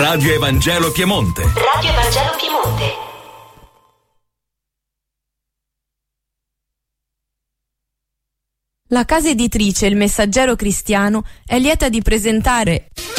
Radio Evangelo Piemonte. Radio Evangelo Piemonte. La casa editrice Il Messaggero Cristiano è lieta di presentare